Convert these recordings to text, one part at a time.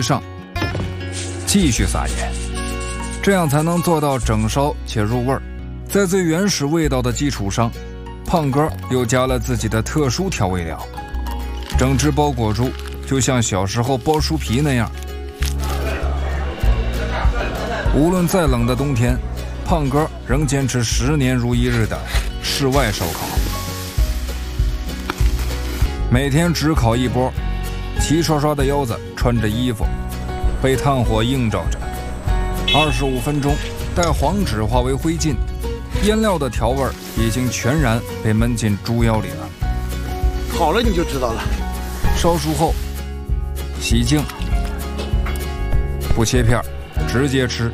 上，继续撒盐，这样才能做到整烧且入味儿。在最原始味道的基础上，胖哥又加了自己的特殊调味料，整只包裹住，就像小时候剥酥皮那样。无论再冷的冬天，胖哥仍坚持10年如一日的室外烧烤，每天只烤一波，齐刷刷的腰子穿着衣服，被炭火映照着，25分钟，待黄纸化为灰烬，腌料的调味已经全然被焖进猪腰里了。 烤了你就知道了。 烧熟后，洗净，不切片，直接吃。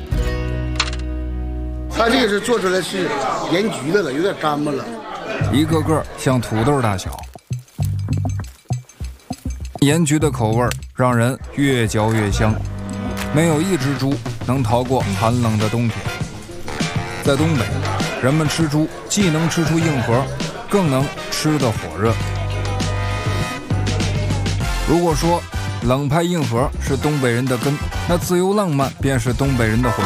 它这个是做出来是盐焗的了，有点干巴了， 一个个像土豆大小。盐焗的口味让人越嚼越香，没有一只猪能逃过寒冷的冬天。在东北，人们吃猪既能吃出硬核，更能吃得火热。如果说冷派硬核是东北人的根，那自由浪漫便是东北人的魂。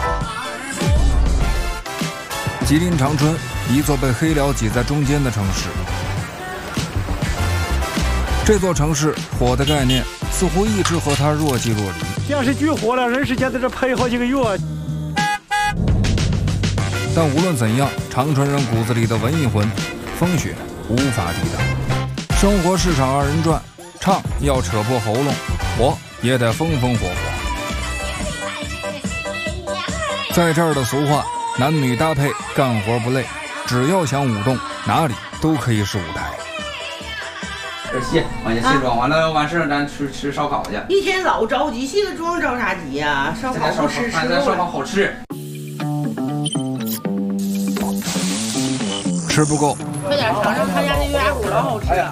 吉林长春，一座被黑辽挤在中间的城市。这座城市火的概念似乎一直和它若即若离。 电视剧火了，人时间在这拍好几个月。 但无论怎样，长春人骨子里的文艺魂，风雪无法抵挡。生活市场2人转，唱要扯破喉咙，活也得风风火火。在这儿的俗话，男女搭配，干活不累，只要想舞动，哪里都可以是舞台。 这卸，往下卸妆，完了完事咱吃烧烤去。 一天老着急，卸了妆着啥急呀？烧烤不吃， 咱烧烤好吃。 吃不够， 快点尝尝他家那月牙骨，老好吃了。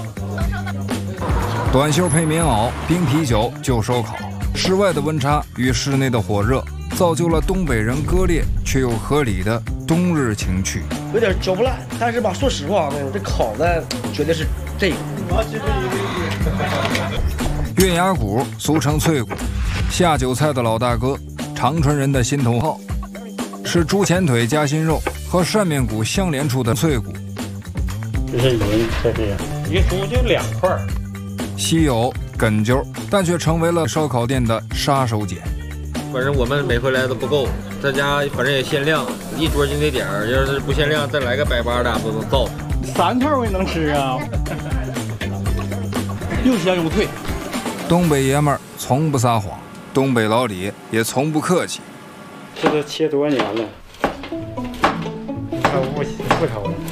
短袖配棉袄，冰啤酒就烧烤。室外的温差与室内的火热，造就了东北人割裂却又合理的冬日情趣。 有点嚼不烂，但是吧，说实话，这烤的绝对是这个。 月牙骨俗称脆骨，下酒菜的老大哥，长春人的心头好，是猪前腿夹心肉和扇面骨相连处的脆骨。 这是匀，这是一个猪就2块。 稀有哏揪，但却成为了烧烤店的杀手锏。 反正我们每回来都不够，在家反正也限量，一桌就那点儿，要是不限量，再来个180的都能造。 3套我也能吃啊，又香又脆。 东北爷们儿从不撒谎，东北老李也从不客气。 这都切多少年了，不抽了。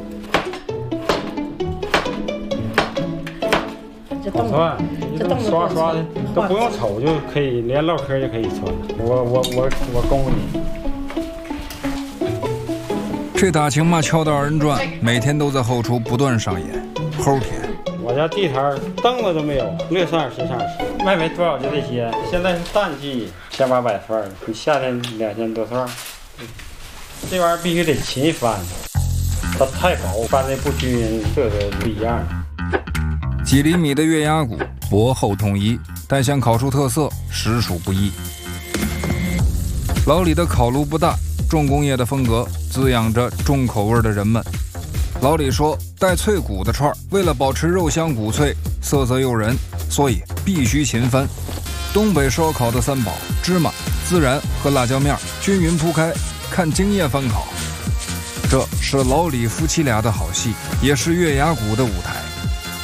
好穿，你这刷刷的都不用瞅就可以，连唠嗑就可以穿。我供你。 这打情骂俏的2人转，每天都在后厨不断上演，齁甜。 我家地摊凳子都没有，乐上时尚时，卖没多少就这些。现在是淡季，1800串，你夏天2000多串。这玩意儿必须得勤翻，它太薄，翻的不均匀，色泽不一样。 几厘米的月牙骨，薄厚统一，但想烤出特色，实属不易。老李的烤炉不大，重工业的风格滋养着重口味的人们。老李说，带脆骨的串为了保持肉香骨脆，色泽诱人，所以必须勤翻。东北烧烤的3宝：芝麻、孜然和辣椒面均匀铺开，看经验翻烤。这是老李夫妻俩的好戏，也是月牙骨的舞台。